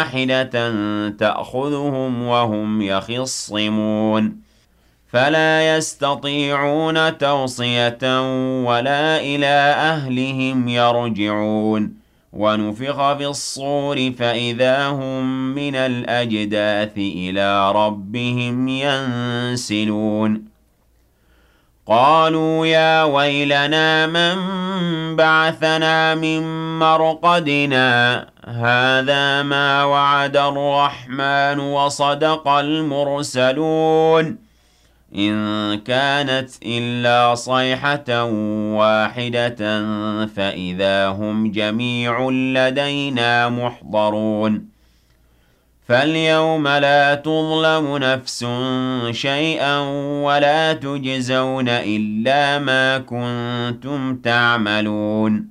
واحدة تأخذهم وهم يخصمون فلا يستطيعون توصية ولا إلى أهلهم يرجعون ونفخ في الصور فإذا هم من الأجداث إلى ربهم ينسلون قالوا يا ويلنا من بعثنا من مرقدنا هذا ما وعد الرحمن وصدق المرسلون إن كانت إلا صيحة واحدة فإذا هم جميع لدينا محضرون فاليوم لا تظلم نفس شيئا ولا تجزون إلا ما كنتم تعملون